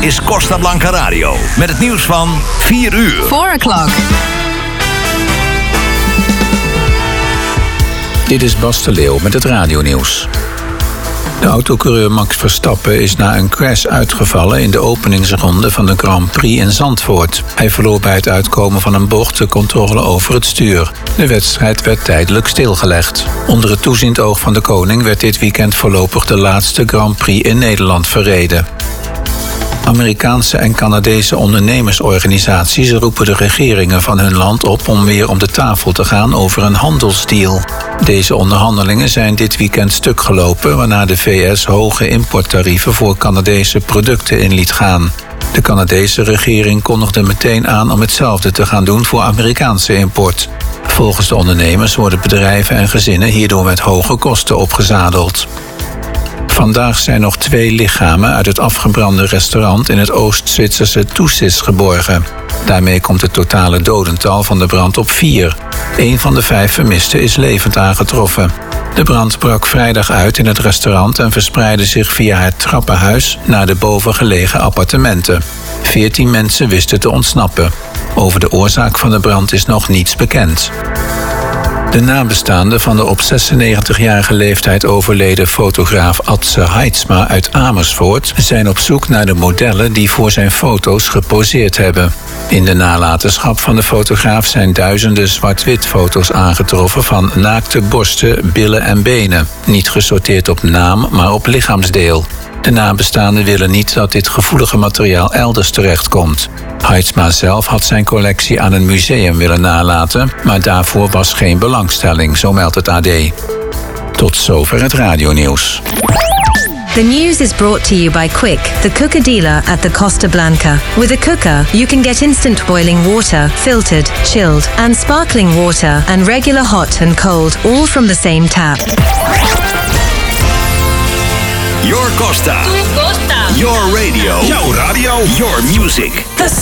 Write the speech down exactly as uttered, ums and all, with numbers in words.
is Costa Blanca Radio. Met het nieuws van vier uur. four o'clock. Dit is Bas de Leeuw met het radionieuws. De autocoureur Max Verstappen is na een crash uitgevallen in de openingsronde van de Grand Prix in Zandvoort. Hij verloor bij het uitkomen van een bocht de controle over het stuur. De wedstrijd werd tijdelijk stilgelegd. Onder het toeziend oog van de koning werd dit weekend voorlopig de laatste Grand Prix in Nederland verreden. Amerikaanse en Canadese ondernemersorganisaties roepen de regeringen van hun land op om weer om de tafel te gaan over een handelsdeal. Deze onderhandelingen zijn dit weekend stuk gelopen, waarna de V S hoge importtarieven voor Canadese producten in liet gaan. De Canadese regering kondigde meteen aan om hetzelfde te gaan doen voor Amerikaanse import. Volgens de ondernemers worden bedrijven en gezinnen hierdoor met hoge kosten opgezadeld. Vandaag zijn nog twee lichamen uit het afgebrande restaurant in het Oost-Zwitserse Thusis geborgen. Daarmee komt het totale dodental van de brand op vier. Eén van de vijf vermisten is levend aangetroffen. De brand brak vrijdag uit in het restaurant en verspreidde zich via het trappenhuis naar de bovengelegen appartementen. Veertien mensen wisten te ontsnappen. Over de oorzaak van de brand is nog niets bekend. De nabestaanden van de op zesennegentigjarige leeftijd overleden fotograaf Adse Heidsma uit Amersfoort zijn op zoek naar de modellen die voor zijn foto's geposeerd hebben. In de nalatenschap van de fotograaf zijn duizenden zwart-wit foto's aangetroffen van naakte borsten, billen en benen. Niet gesorteerd op naam, maar op lichaamsdeel. De nabestaanden willen niet dat dit gevoelige materiaal elders terechtkomt. Heidsma zelf had zijn collectie aan een museum willen nalaten, maar daarvoor was geen belangstelling, zo meldt het A D. Tot zover het radionieuws. The news is brought to you by Quick, the cooker dealer at the Costa Blanca. With a cooker, you can get instant boiling water, filtered, chilled, and sparkling water, and regular hot and cold, all from the same tap. Your Costa. Tu Costa. Your radio. Jouw radio. Your music. The